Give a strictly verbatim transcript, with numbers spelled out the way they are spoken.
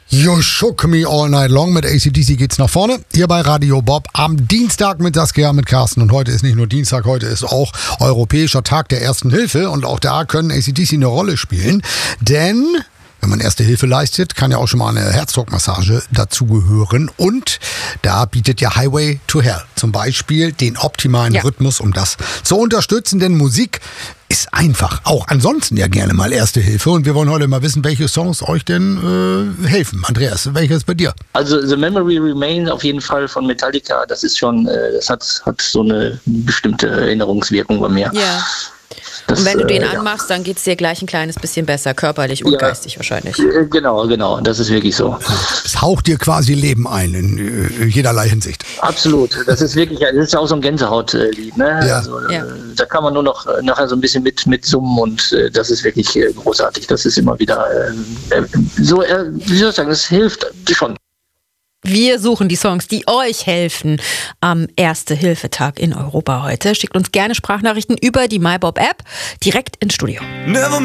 You Shook Me All Night Long. Mit A C D C geht's nach vorne. Hier bei Radio Bob am Dienstag mit Saskia, mit Carsten. Und heute ist nicht nur Dienstag, heute ist auch Europäischer Tag der Ersten Hilfe. Und auch da können A C D C eine Rolle spielen. Denn wenn man Erste Hilfe leistet, kann ja auch schon mal eine Herzdruckmassage dazugehören. Und da bietet ja Highway to Hell zum Beispiel den optimalen ja. Rhythmus, um das zu unterstützen. Denn Musik ist einfach. Auch ansonsten ja gerne mal Erste Hilfe. Und wir wollen heute mal wissen, welche Songs euch denn äh, helfen. Andreas, welches ist bei dir? Also The Memory Remains auf jeden Fall von Metallica. Das ist schon, äh, das hat, hat so eine bestimmte Erinnerungswirkung bei mir. Ja. Das, und wenn du den äh, anmachst, dann geht es dir gleich ein kleines bisschen besser, körperlich und ja, geistig wahrscheinlich. Genau, genau, das ist wirklich so. Es haucht dir quasi Leben ein, in jederlei Hinsicht. Absolut, das ist wirklich, das ist ja auch so ein Gänsehautlied, ne? Ja. Also, ja. Da kann man nur noch nachher so ein bisschen mit, mit summen und äh, das ist wirklich äh, großartig. Das ist immer wieder äh, so, äh, wie soll ich sagen, das hilft schon. Wir suchen die Songs, die euch helfen am Erste-Hilfe-Tag in Europa heute. Schickt uns gerne Sprachnachrichten über die MyBob-App direkt ins Studio. Never